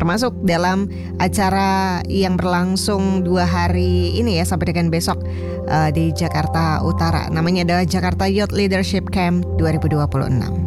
termasuk dalam acara yang berlangsung 2 hari ini ya sampai dengan besok di Jakarta Utara. Namanya adalah Jakarta Youth Leadership Camp 2026.